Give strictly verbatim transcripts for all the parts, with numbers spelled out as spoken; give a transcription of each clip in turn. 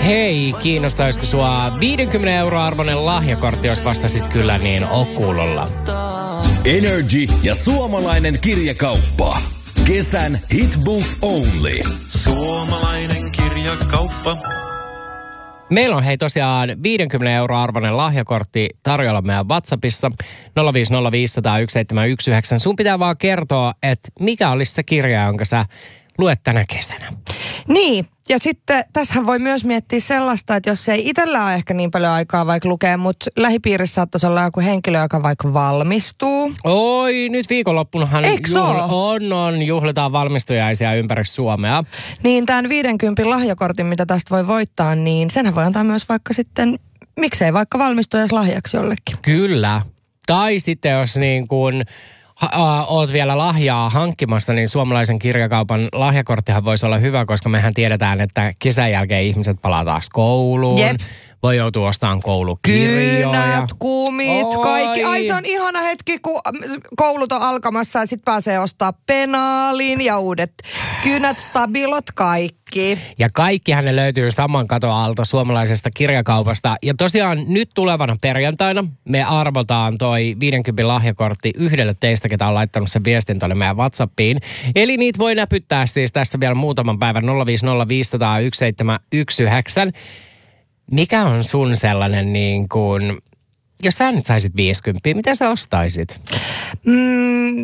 Hei, kiinnostaisiko sua viisikymmentä euroa arvoinen lahjakortti, jos vastasit kyllä, niin oo kuulolla. Energy ja suomalainen kirjakauppa. Kesän Hitbooks Only. Suomalainen kirjakauppa. Meillä on hei tosiaan viisikymmentä euroa arvoinen lahjakortti tarjolla meidän WhatsAppissa nolla viisi nolla viisi nolla yksi seitsemän yksi yhdeksän. Sun pitää vaan kertoa, että mikä olisi se kirja, jonka sä luet tänä kesänä. Niin, ja sitten tässähän voi myös miettiä sellaista, että jos ei itsellä ole ehkä niin paljon aikaa vaikka lukea, mutta lähipiirissä saattaisi olla joku henkilö, joka vaikka valmistuu. Oi, nyt viikonloppunahan juhl- on, on, juhlitaan valmistujaisia ympäri Suomea. Niin tämän viidenkympin lahjakortin, mitä tästä voi voittaa, niin senhän voi antaa myös vaikka sitten, miksei vaikka valmistujaslahjaksi jollekin. Kyllä. Tai sitten jos niin kuin Ha, oot vielä lahjaa hankkimassa, niin suomalaisen kirjakaupan lahjakorttihan voisi olla hyvä, koska mehän tiedetään, että kesän jälkeen ihmiset palaa taas kouluun. Jep. Voi joutua ostamaan koulukirjoja. Kynät, kumit, Oi. kaikki. Ai se on ihana hetki, kun koulut on alkamassa ja sit pääsee ostaa penaalin ja uudet kynät, stabilot, kaikki. Ja kaikkihan ne löytyy saman katon alta suomalaisesta kirjakaupasta. Ja tosiaan nyt tulevana perjantaina me arvotaan toi viidenkympin lahjakortti yhdelle teistä, ketä on laittanut sen viestin tuonne meidän WhatsAppiin. Eli niitä voi näpyttää siis tässä vielä muutaman päivän nolla viisi nolla viisi nolla yksi seitsemän yksi yhdeksän. Mikä on sun sellainen niin kuin, jos sä nyt saisit viisikymmentä, mitä sä ostaisit? Mm,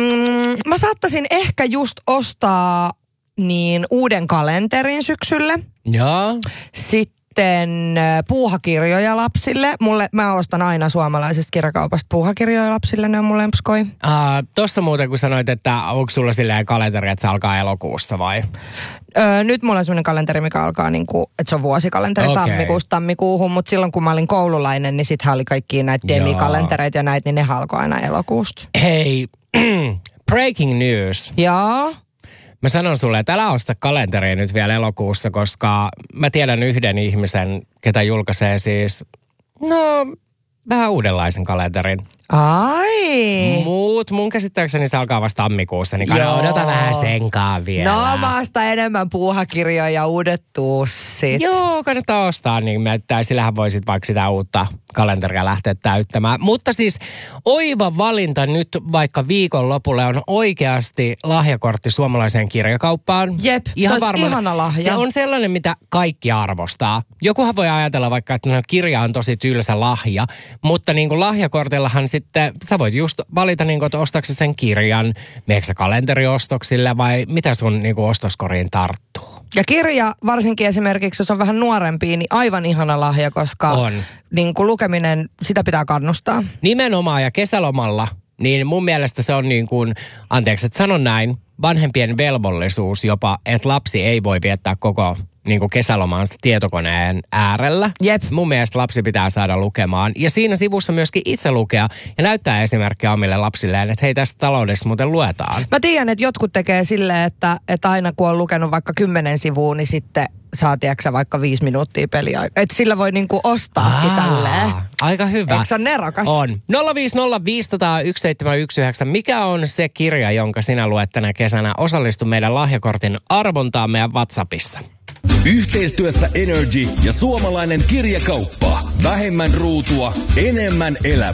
mä saattaisin ehkä just ostaa niin uuden kalenterin syksylle. Joo. Sitten puuhakirjoja lapsille. Mulle, mä ostan aina suomalaisesta kirjakaupasta puuhakirjoja lapsille, ne on mun lempskoi. Uh, Tuossa muuten kun sanoit, että onko sulla silleen kalenteri, että se alkaa elokuussa vai? Öö, nyt mulla on sellainen kalenteri, mikä alkaa niinku, että se on vuosikalenteri okay. tammikuusta tammikuuhun, mutta silloin kun mä olin koululainen, niin sittenhän oli kaikki näitä demikalentereita ja näitä, niin ne alkoi aina elokuusta. Hei, breaking news. Joo. Mä sanon sulle, että älä osta kalenteria nyt vielä elokuussa, koska mä tiedän yhden ihmisen, ketä julkaisee siis, no, vähän uudenlaisen kalenterin. Ai. Muut, mun käsittääkseni se alkaa vasta tammikuussa, niin kannattaa odota vähän senkaan vielä. No, mä ostan enemmän puuhakirjoja ja uudet tussit. Joo, kannattaa ostaa, niin että sillähän voisit vaikka sitä uutta kalenteria lähteä täyttämään. Mutta siis oiva valinta nyt vaikka viikonlopulle on oikeasti lahjakortti suomalaiseen kirjakauppaan. Jep, ihan se olisi ihana lahja. Se on sellainen, mitä kaikki arvostaa. Jokuhan voi ajatella vaikka, että no, kirja on tosi tylsä lahja, mutta niin kuin lahjakortillahan sitten sä voit just valita, niin kuin, että ostatko sen kirjan, meneekö sä kalenteriostoksille vai mitä sun niin kuin ostoskoriin tarttuu. Ja kirja, varsinkin esimerkiksi, jos on vähän nuorempi, niin aivan ihana lahja, koska on. Niin kuin lukeminen, sitä pitää kannustaa. Nimenomaan, ja kesälomalla, niin mun mielestä se on niin kuin, anteeksi, että sanon näin, vanhempien velvollisuus jopa, että lapsi ei voi viettää koko niin kuin kesälomaansa tietokoneen äärellä. Jep. Mun mielestä lapsi pitää saada lukemaan. Ja siinä sivussa myöskin itse lukea ja näyttää esimerkkiä omille lapsilleen, että hei, tästä taloudessa muuten luetaan. Mä tiedän, että jotkut tekee silleen, että, että aina kun on lukenut vaikka kymmenen sivua, niin sitten saa tiedätkö vaikka viisi minuuttia peliaikaa. Että sillä voi niinku ostaakin tälleen. Aika hyvä. Eikö se ole nerokas? On. nolla viisi nolla viisi nolla yksi seitsemän yksi yhdeksän. Mikä on se kirja, jonka sinä luet tänä kesänä? Osallistu meidän lahjakortin arvontaan meidän WhatsAppissa. Yhteistyössä Energy ja suomalainen kirjakauppa. Vähemmän ruutua, enemmän elämää.